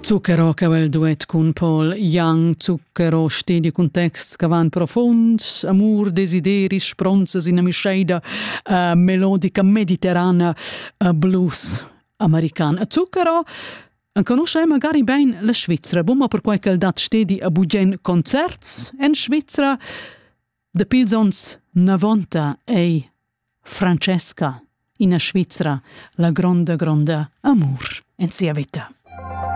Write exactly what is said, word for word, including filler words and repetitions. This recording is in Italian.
Zucchero che quel duet cun Paul Young, Zucchero stedi cun text che van profund, amor, desideri, spronzas in a misceida uh, melodica mediterrana, uh, blues american. Zucchero conosce magari ben la Svizzera, bumma per quel che dat stedi a bugen concerts in Svizzera, de pilsons novanta e Francesca in a Svizzera, la grande grande amor in sia vita.